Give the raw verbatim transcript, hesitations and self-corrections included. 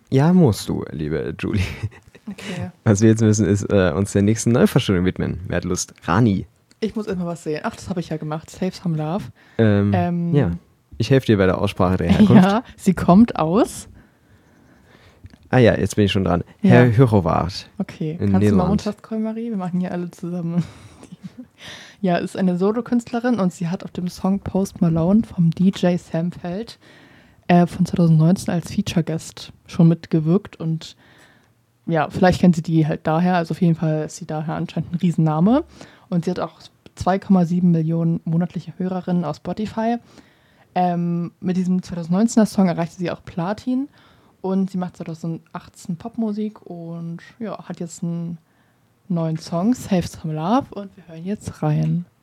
Ja, musst du, liebe Julie. Okay. Was wir jetzt müssen, ist äh, uns der nächsten Neuvorstellung widmen. Wer hat Lust? Rani. Ich muss erstmal was sehen. Ach, das habe ich ja gemacht. Save Some Love. Ähm, Ähm, ja, ich helfe dir bei der Aussprache der Herkunft. Ja, sie kommt aus. Ah ja, jetzt bin ich schon dran. Ja. Herr Hurowart. Okay, In kannst du mal Nederland. runterkommen, Marie? Wir machen hier alle zusammen. Ja, ist eine Solokünstlerin und sie hat auf dem Song Post Malone vom D J Sam Feld äh, von zwanzig neunzehn als Feature-Guest schon mitgewirkt und ja, vielleicht kennt sie die halt daher, also auf jeden Fall ist sie daher anscheinend ein Riesenname und sie hat auch zwei Komma sieben Millionen monatliche Hörerinnen auf Spotify. Ähm, mit diesem zwanzig neunzehner Song erreichte sie auch Platin und sie macht zwanzig achtzehn Popmusik und ja, hat jetzt einen neuen Song, Save Some Love, und wir hören jetzt rein.